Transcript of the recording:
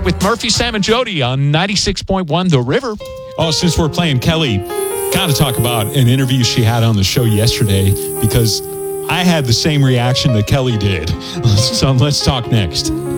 with Murphy, Sam, and Jody on 96.1 The River. Oh, since we're playing Kelly, got to talk about an interview she had on the show yesterday, because I had the same reaction that Kelly did. So let's talk next.